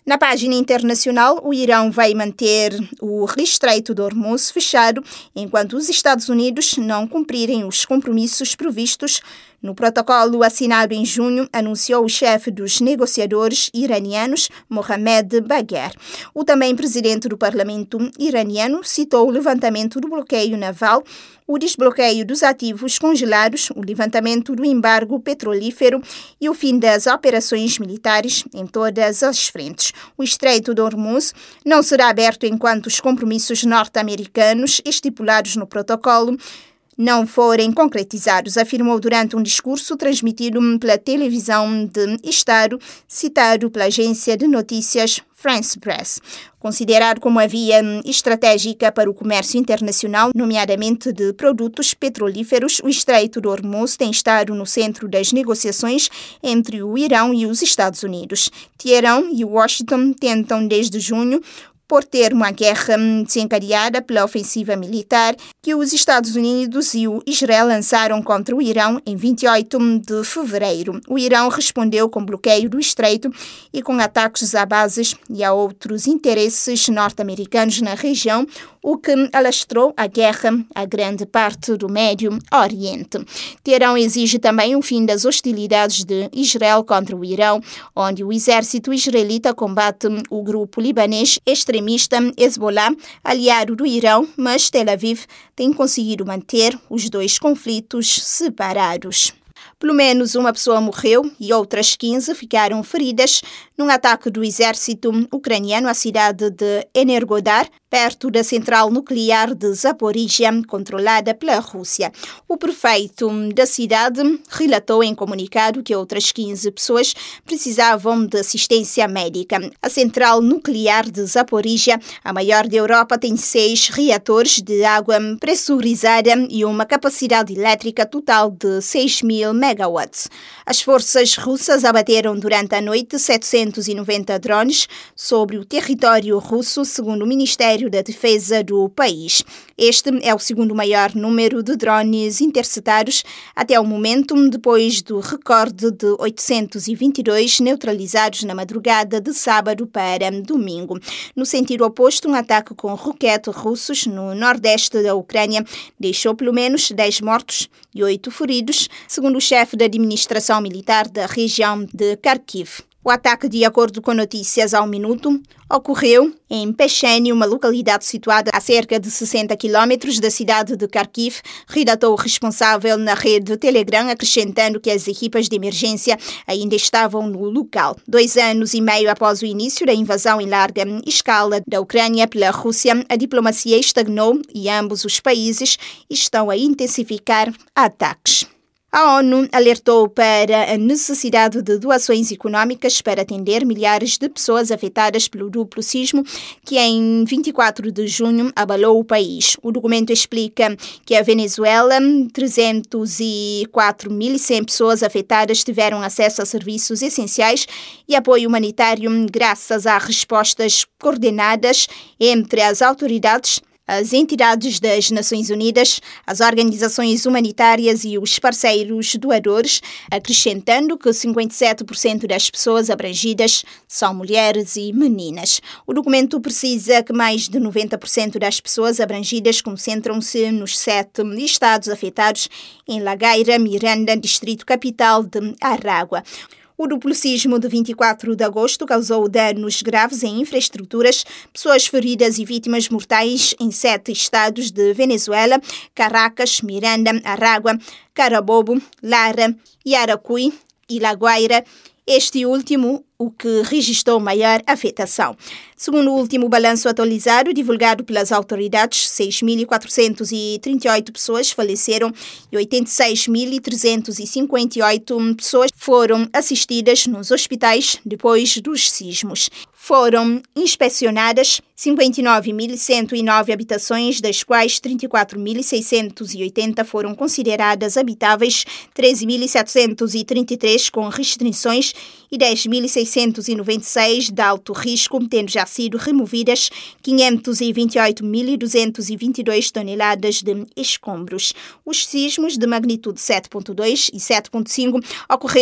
Na página internacional, o Irão vai manter o Estreito de Hormuz fechado enquanto os Estados Unidos não cumprirem os compromissos previstos no protocolo assinado em junho, anunciou o chefe dos negociadores iranianos, Mohammad Bagher. O também presidente do parlamento iraniano citou o levantamento do bloqueio naval, o desbloqueio dos ativos congelados, o levantamento do embargo petrolífero e o fim das operações militares em todas as frentes. O Estreito de Hormuz não será aberto enquanto os compromissos norte-americanos estipulados no protocolo não forem concretizados, afirmou durante um discurso transmitido pela televisão de Estado, citado pela agência de notícias France Press. Considerado como a via estratégica para o comércio internacional, nomeadamente de produtos petrolíferos, o Estreito de Hormuz tem estado no centro das negociações entre o Irão e os Estados Unidos. Teherão e Washington tentam desde junho por termo à guerra desencadeada pela ofensiva militar que os Estados Unidos e o Israel lançaram contra o Irão em 28 de fevereiro. O Irão respondeu com bloqueio do estreito e com ataques a bases e a outros interesses norte-americanos na região, o que alastrou a guerra a grande parte do Médio Oriente. Teherão exige também o fim das hostilidades de Israel contra o Irão, onde o exército israelita combate o grupo libanês extremista Hezbollah, aliado do Irão, mas Tel Aviv tem conseguido manter os dois conflitos separados. Pelo menos uma pessoa morreu e outras 15 ficaram feridas num ataque do exército ucraniano à cidade de Energodar, perto da central nuclear de Zaporizhia, controlada pela Rússia. O prefeito da cidade relatou em comunicado que outras 15 pessoas precisavam de assistência médica. A central nuclear de Zaporizhia, a maior da Europa, tem 6 reatores de água pressurizada e uma capacidade elétrica total de 6.000 megawatts. As forças russas abateram durante a noite 790 drones sobre o território russo, segundo o Ministério da Defesa do país. Este é o segundo maior número de drones interceptados até o momento, depois do recorde de 822 neutralizados na madrugada de sábado para domingo. No sentido oposto, um ataque com roquetes russos no nordeste da Ucrânia deixou pelo menos 10 mortos e 8 feridos, segundo o chefe da administração militar da região de Kharkiv. O ataque, de acordo com Notícias ao Minuto, ocorreu em Pecheny, uma localidade situada a cerca de 60 quilômetros da cidade de Kharkiv, relatou o responsável na rede Telegram, acrescentando que as equipas de emergência ainda estavam no local. 2 anos e meio após o início da invasão em larga escala da Ucrânia pela Rússia, a diplomacia estagnou e ambos os países estão a intensificar ataques. A ONU alertou para a necessidade de doações econômicas para atender milhares de pessoas afetadas pelo duplo sismo que em 24 de junho abalou o país. O documento explica que a Venezuela, 304.100 pessoas afetadas tiveram acesso a serviços essenciais e apoio humanitário graças a respostas coordenadas entre as autoridades, as entidades das Nações Unidas, as organizações humanitárias e os parceiros doadores, acrescentando que 57% das pessoas abrangidas são mulheres e meninas. O documento precisa que mais de 90% das pessoas abrangidas concentram-se nos 7 estados afetados em La Guaira, Miranda, Distrito Capital de Aragua. O duplo sismo de 24 de agosto causou danos graves em infraestruturas, pessoas feridas e vítimas mortais em 7 estados de Venezuela: Caracas, Miranda, Aragua, Carabobo, Lara, Yaracuy e La Guaira. Este último, o que registrou maior afetação. Segundo o último balanço atualizado, divulgado pelas autoridades, 6.438 pessoas faleceram e 86.358 pessoas foram assistidas nos hospitais depois dos sismos. Foram inspecionadas 59.109 habitações, das quais 34.680 foram consideradas habitáveis, 13.733 com restrições e 10.696 de alto risco, tendo já sido removidas 528.222 toneladas de escombros. Os sismos de magnitude 7.2 e 7.5 ocorreram